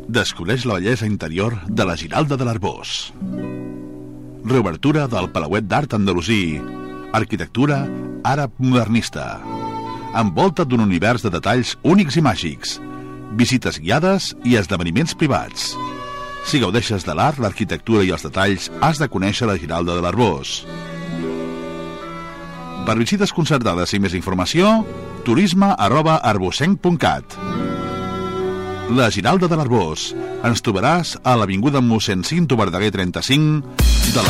Descobreix la bellesa interior de la Giralda de l'Arboç. Reobertura del Palauet d'Art Andalusí. Arquitectura àrab modernista. Envolta't d'un univers de detalls únics i màgics. Visites guiades i esdeveniments privats. Si gaudeixes de l'art, l'arquitectura i els detalls, has de conèixer la Giralda de l'Arboç. Per visites concertades i més informació, turisme@arbocenc.cat. La Giralda de l'Arboç. Ens trobaràs a l'avinguda Mossèn Cinto Verdaguer 35 de la